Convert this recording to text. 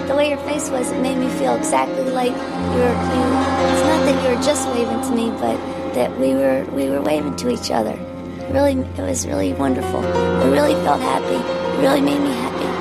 the way your face was, it made me feel exactly like it's not that you were just waving to me, but that we were waving to each other. It was really wonderful. I really felt happy. It really made me happy.